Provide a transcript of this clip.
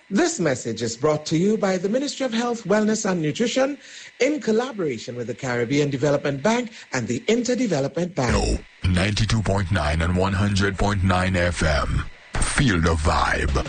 This message is brought to you by the Ministry of Health, Wellness and Nutrition in collaboration with the Caribbean Development Bank and the Interdevelopment Bank. 92.9 and 100.9 FM. Feel the vibe.